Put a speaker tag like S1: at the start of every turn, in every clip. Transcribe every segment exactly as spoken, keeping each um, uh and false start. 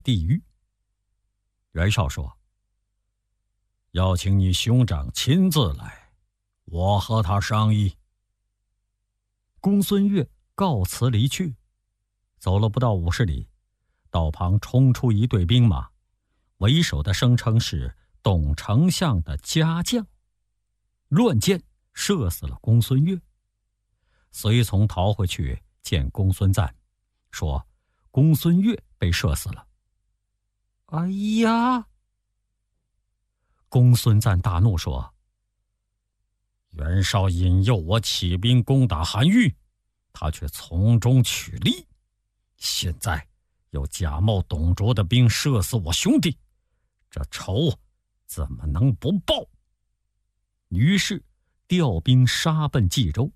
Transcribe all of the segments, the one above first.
S1: 地狱。袁绍说：“要请你兄长亲自来，我和他商议。”公孙越告辞离去，走了不到五十里，道旁冲出一队兵马，为首的声称是董丞相的家将，乱箭射死了公孙越。随从逃回去见公孙瓒，说公孙越被射死了。哎呀！公孙瓒大怒说：“袁绍引诱我起兵攻打韩愈，他却从中取利，现在又假冒董卓的兵射死我兄弟，这仇怎么能不报？”于是调兵杀奔冀州。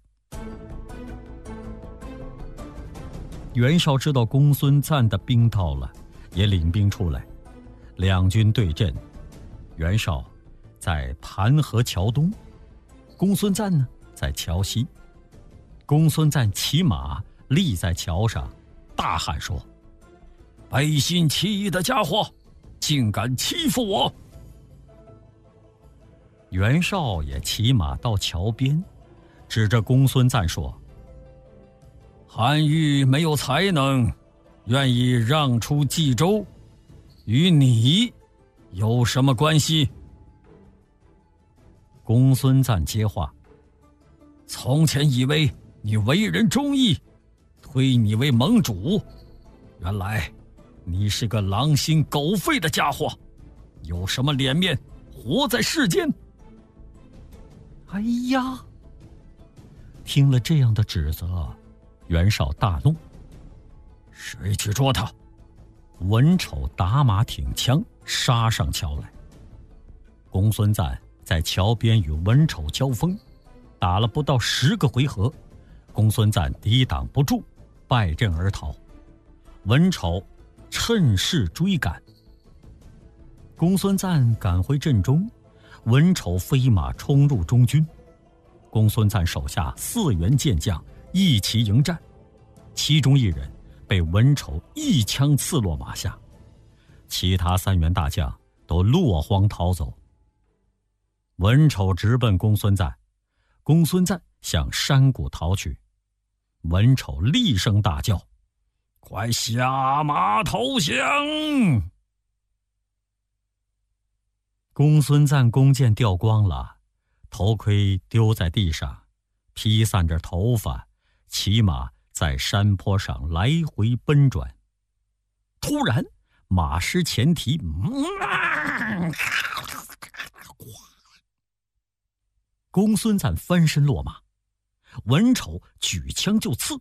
S1: 袁绍知道公孙瓒的兵到了，也领兵出来，两军对阵。袁绍在盘河桥东，公孙瓒呢在桥西。公孙瓒骑马立在桥上，大喊说：“背信弃义的家伙，竟敢欺负我！”袁绍也骑马到桥边，指着公孙瓒说：“韩愈没有才能，愿意让出冀州，与你有什么关系？”公孙瓒接话：“从前以为你为人忠义，推你为盟主，原来你是个狼心狗肺的家伙，有什么脸面活在世间？”哎呀！听了这样的指责，袁绍大怒：“谁去捉他？”文丑打马挺枪杀上桥来。公孙瓒在桥边与文丑交锋，打了不到十个回合，公孙瓒抵挡不住，败阵而逃。文丑趁势追赶，公孙瓒赶回阵中，文丑飞马冲入中军。公孙瓒手下四员健将一齐迎战，其中一人被文丑一枪刺落马下，其他三员大将都落荒逃走。文丑直奔公孙瓒，公孙瓒向山谷逃去。文丑厉声大叫：“快下马投降！”公孙瓒弓箭掉光了，头盔丢在地上，披散着头发，骑马在山坡上来回奔转。突然马失前蹄，公孙瓒翻身落马，文丑举枪就刺。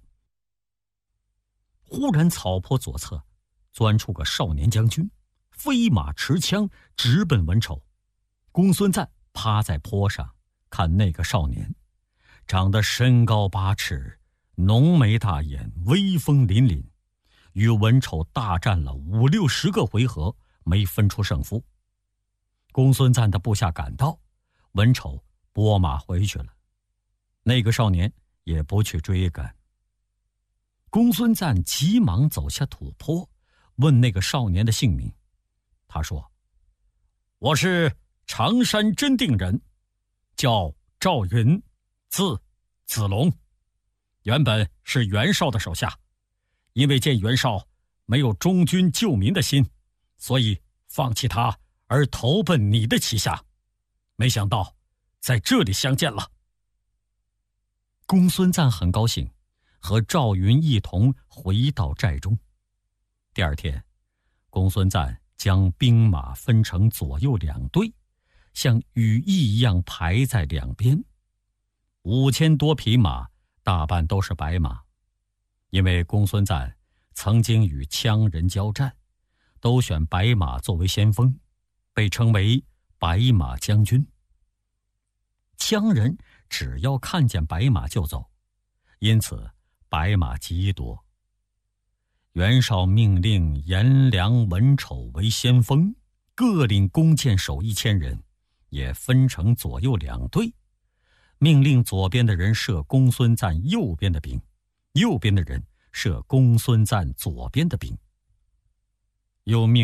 S1: 忽然草坡左侧钻出个少年将军，飞马持枪直奔文丑。公孙瓒趴在坡上看那个少年，长得身高八尺，浓眉大眼，威风凛凛，与文丑大战了五六十个回合，没分出胜负。公孙瓒的部下赶到，文丑拨马回去了，那个少年也不去追赶。公孙瓒急忙走下土坡，问那个少年的姓名。他说：“我是常山真定人，叫赵云，字子龙，原本是袁绍的手下，因为见袁绍没有忠君救民的心，所以放弃他而投奔你的旗下，没想到在这里相见了。”公孙瓒很高兴，和赵云一同回到寨中。第二天，公孙瓒将兵马分成左右两队，像羽翼一样排在两边。五千多匹马，大半都是白马，因为公孙瓒曾经与羌人交战，都选白马作为先锋，被称为白马将军。羌人只要看见白马就走，因此白马极多。袁绍命令颜良、文丑为先锋，各领弓箭手一千人，也分成左右两队，命令左边的人射公孙瓒右边的兵，右边的人射公孙瓒左边的兵。 又命